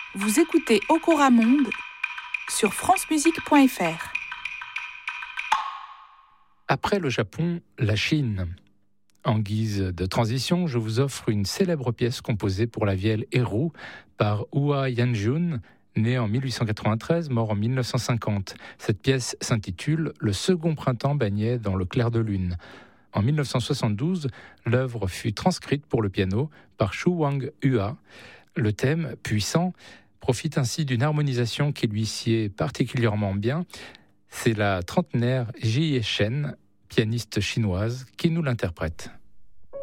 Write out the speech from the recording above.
Vous écoutez Okora Monde sur francemusique.fr. Après le Japon, la Chine. En guise de transition, je vous offre une célèbre pièce composée pour la vielle héros par Hua Yanjun, né en 1893, mort en 1950. Cette pièce s'intitule « Le second printemps baignait dans le clair de lune ». En 1972, l'œuvre fut transcrite pour le piano par Shu Wang-hua. Le thème, puissant, profite ainsi d'une harmonisation qui lui sied particulièrement bien. C'est la trentenaire Jie Shen, pianiste chinoise, qui nous l'interprète.